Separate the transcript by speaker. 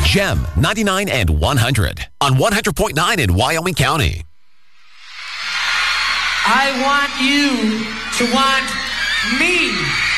Speaker 1: Gem 99 and 100 on 100.9 in Wyoming County.
Speaker 2: I want you to want me.